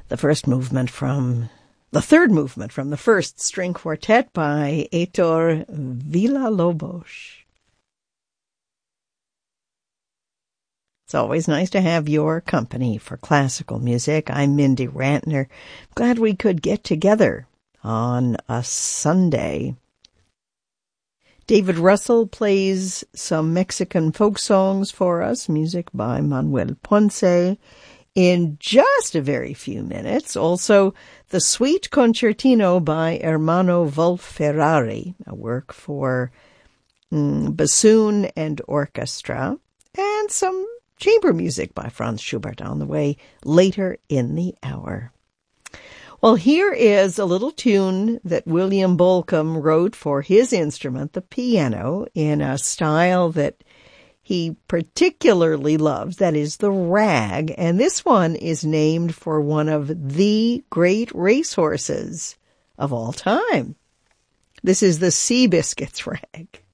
The third movement from the first string quartet by Heitor Villa-Lobos. It's always nice to have your company for classical music. I'm Mindy Rantner. Glad we could get together on a Sunday. David Russell plays some Mexican folk songs for us, music by Manuel Ponce, in just a very few minutes. Also, the Suite Concertino by Ermanno Wolf-Ferrari, a work for bassoon and orchestra, and some chamber music by Franz Schubert on the way later in the hour. Well, here is a little tune that William Bolcom wrote for his instrument, the piano, in a style that he particularly loves, that is the rag. And this one is named for one of the great racehorses of all time. This is the Seabiscuits rag.